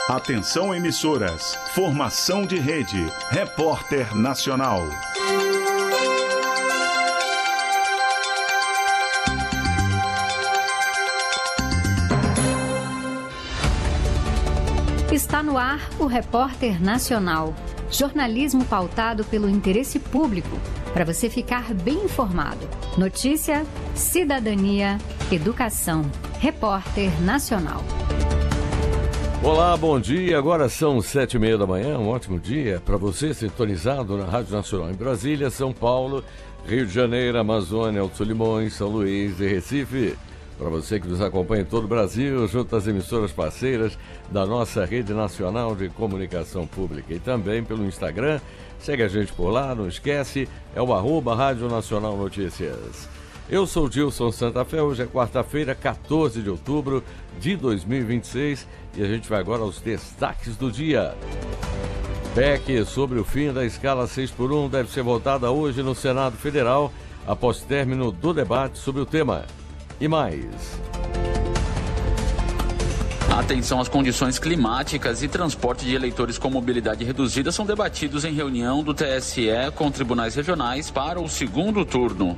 Atenção emissoras, formação de rede, Repórter Nacional. Está no ar o Repórter Nacional. Jornalismo pautado pelo interesse público, para você ficar bem informado. Notícia, cidadania, educação. Repórter Nacional. Olá, bom dia. Agora são 7h30 da manhã. Um ótimo dia para você sintonizado na Rádio Nacional em Brasília, São Paulo, Rio de Janeiro, Amazônia, Alto Limões, São Luís e Recife. Para você que nos acompanha em todo o Brasil, junto às emissoras parceiras da nossa Rede Nacional de Comunicação Pública. E também pelo Instagram. Segue a gente por lá, não esquece, é o @Rádio Nacional Notícias. Eu sou o Gilson Santa Fé, hoje é quarta-feira, 14 de outubro de 2026 e a gente vai agora aos destaques do dia. PEC sobre o fim da escala 6x1 deve ser votada hoje no Senado Federal, após término do debate sobre o tema. E mais. Atenção às condições climáticas e transporte de eleitores com mobilidade reduzida são debatidos em reunião do TSE com tribunais regionais para o segundo turno.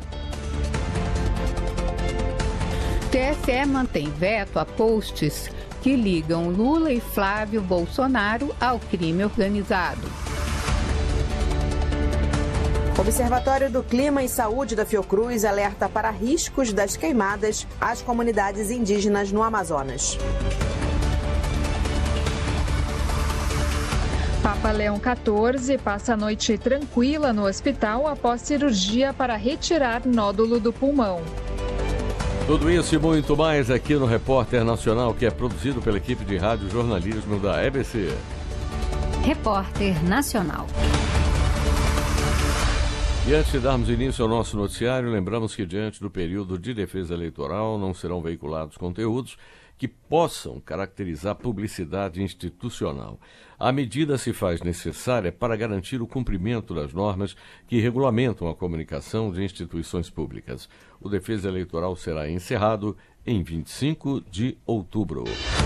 TSE mantém veto a posts que ligam Lula e Flávio Bolsonaro ao crime organizado. O Observatório do Clima e Saúde da Fiocruz alerta para riscos das queimadas às comunidades indígenas no Amazonas. Papa Leão XIV passa a noite tranquila no hospital após cirurgia para retirar nódulo do pulmão. Tudo isso e muito mais aqui no Repórter Nacional, que é produzido pela equipe de rádio jornalismo da EBC. Repórter Nacional. E antes de darmos início ao nosso noticiário, lembramos que diante do período de defesa eleitoral não serão veiculados conteúdos que possam caracterizar publicidade institucional. A medida se faz necessária para garantir o cumprimento das normas que regulamentam a comunicação de instituições públicas. O defesa eleitoral será encerrado em 25 de outubro.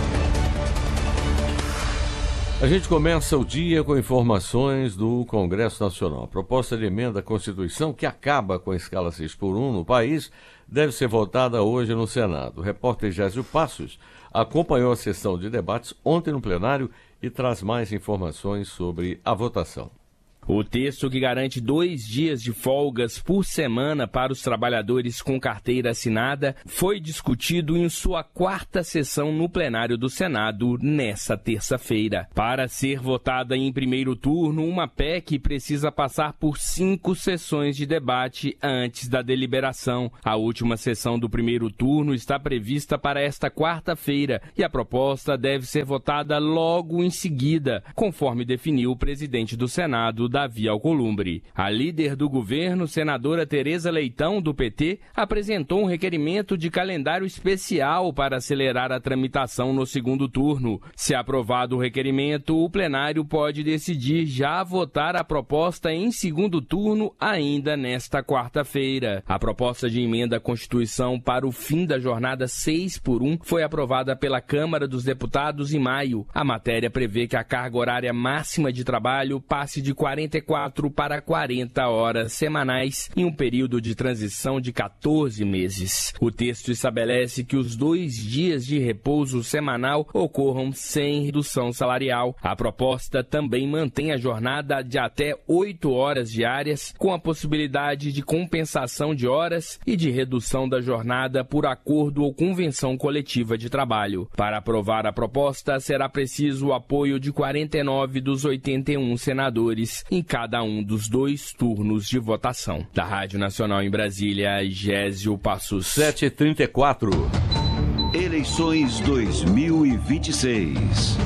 A gente começa o dia com informações do Congresso Nacional. A proposta de emenda à Constituição que acaba com a escala 6x1 no país deve ser votada hoje no Senado. O repórter Gésio Passos acompanhou a sessão de debates ontem no plenário e traz mais informações sobre a votação. O texto, que garante 2 dias de folgas por semana para os trabalhadores com carteira assinada, foi discutido em sua 4ª sessão no plenário do Senado nesta terça-feira. Para ser votada em primeiro turno, uma PEC precisa passar por 5 sessões de debate antes da deliberação. A última sessão do primeiro turno está prevista para esta quarta-feira e a proposta deve ser votada logo em seguida, conforme definiu o presidente do Senado, Davi Alcolumbre. A líder do governo, senadora Tereza Leitão, do PT, apresentou um requerimento de calendário especial para acelerar a tramitação no segundo turno. Se aprovado o requerimento, o plenário pode decidir já votar a proposta em segundo turno ainda nesta quarta-feira. A proposta de emenda à Constituição para o fim da jornada 6x1 foi aprovada pela Câmara dos Deputados em maio. A matéria prevê que a carga horária máxima de trabalho passe de 44 para 40 horas semanais em um período de transição de 14 meses. O texto estabelece que os 2 dias de repouso semanal ocorram sem redução salarial. A proposta também mantém a jornada de até 8 horas diárias, com a possibilidade de compensação de horas e de redução da jornada por acordo ou convenção coletiva de trabalho. Para aprovar a proposta, será preciso o apoio de 49 dos 81 senadores em cada um dos 2 turnos de votação. Da Rádio Nacional em Brasília, Gésio Passos. 7h34. Eleições 2026.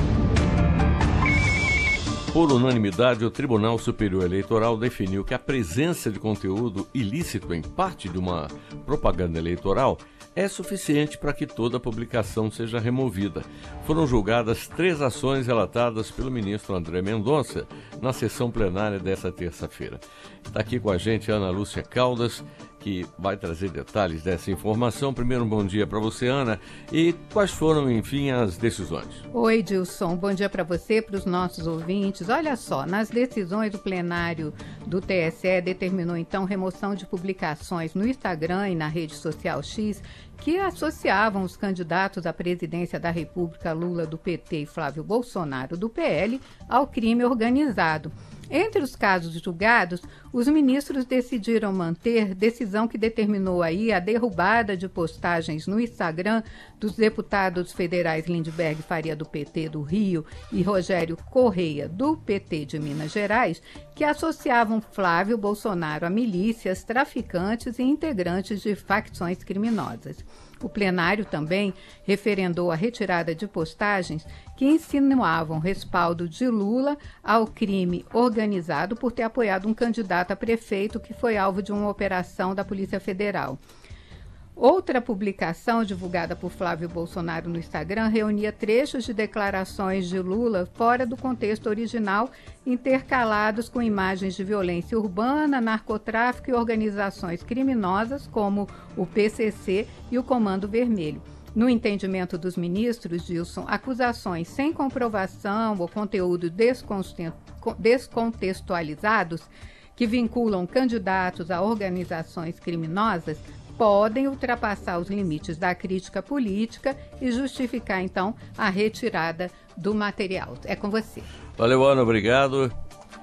Por unanimidade, o Tribunal Superior Eleitoral definiu que a presença de conteúdo ilícito em parte de uma propaganda eleitoral é suficiente para que toda a publicação seja removida. Foram julgadas 3 ações relatadas pelo ministro André Mendonça na sessão plenária desta terça-feira. Está aqui com a gente Ana Lúcia Caldas, que vai trazer detalhes dessa informação. Primeiro, um bom dia para você, Ana. E quais foram, enfim, as decisões? Oi, Dilson. Bom dia para você, para os nossos ouvintes. Olha só, nas decisões do plenário do TSE determinou, então, remoção de publicações no Instagram e na rede social X que associavam os candidatos à presidência da República, Lula, do PT, e Flávio Bolsonaro, do PL, ao crime organizado. Entre os casos julgados, os ministros decidiram manter decisão que determinou aí a derrubada de postagens no Instagram dos deputados federais Lindbergh Faria, do PT do Rio, e Rogério Correia, do PT de Minas Gerais, que associavam Flávio Bolsonaro a milícias, traficantes e integrantes de facções criminosas. O plenário também referendou a retirada de postagens que insinuavam respaldo de Lula ao crime organizado por ter apoiado um candidato a prefeito que foi alvo de uma operação da Polícia Federal. Outra publicação divulgada por Flávio Bolsonaro no Instagram reunia trechos de declarações de Lula fora do contexto original, intercalados com imagens de violência urbana, narcotráfico e organizações criminosas como o PCC e o Comando Vermelho. No entendimento dos ministros, Dilson, acusações sem comprovação ou conteúdo descontextualizados que vinculam candidatos a organizações criminosas podem ultrapassar os limites da crítica política e justificar, então, a retirada do material. É com você. Valeu, Ana, obrigado.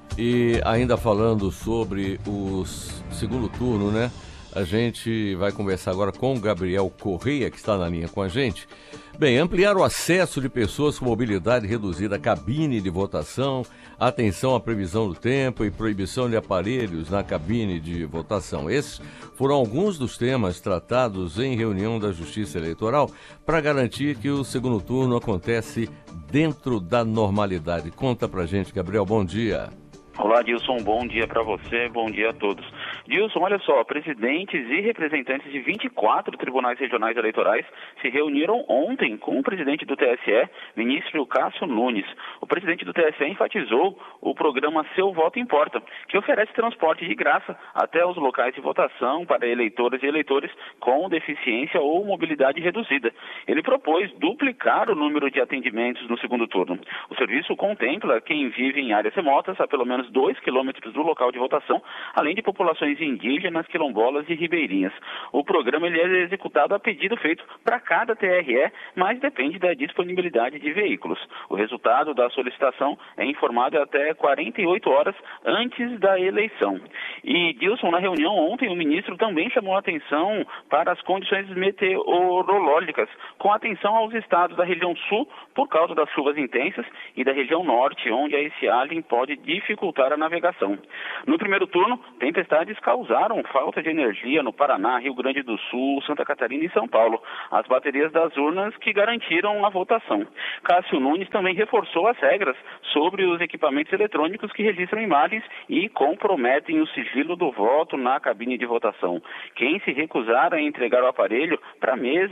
E ainda falando sobre o segundo turno, né? A gente vai conversar agora com o Gabriel Correia, que está na linha com a gente. Bem, ampliar o acesso de pessoas com mobilidade reduzida à cabine de votação, atenção à previsão do tempo e proibição de aparelhos na cabine de votação. Esses foram alguns dos temas tratados em reunião da Justiça Eleitoral para garantir que o segundo turno acontece dentro da normalidade. Conta pra gente, Gabriel, bom dia. Olá, Dilson, bom dia para você, bom dia a todos. Dilson, olha só, presidentes e representantes de 24 tribunais regionais eleitorais se reuniram ontem com o presidente do TSE, ministro Cássio Nunes. O presidente do TSE enfatizou o programa Seu Voto Importa, que oferece transporte de graça até os locais de votação para eleitoras e eleitores com deficiência ou mobilidade reduzida. Ele propôs duplicar o número de atendimentos no segundo turno. O serviço contempla quem vive em áreas remotas a pelo menos 2 quilômetros do local de votação, além de populações indígenas, quilombolas e ribeirinhas. O programa ele é executado a pedido feito para cada TRE, mas depende da disponibilidade de veículos. O resultado da solicitação é informado até 48 horas antes da eleição. E, Dilson, na reunião ontem, o ministro também chamou a atenção para as condições meteorológicas, com atenção aos estados da região sul, por causa das chuvas intensas, e da região norte, onde a estiagem pode dificultar a navegação. No primeiro turno, tempestades causaram falta de energia no Paraná, Rio Grande do Sul, Santa Catarina e São Paulo, as baterias das urnas que garantiram a votação. Cássio Nunes também reforçou as regras sobre os equipamentos eletrônicos que registram imagens e comprometem o sigilo do voto na cabine de votação. Quem se recusar a entregar o aparelho para a mesa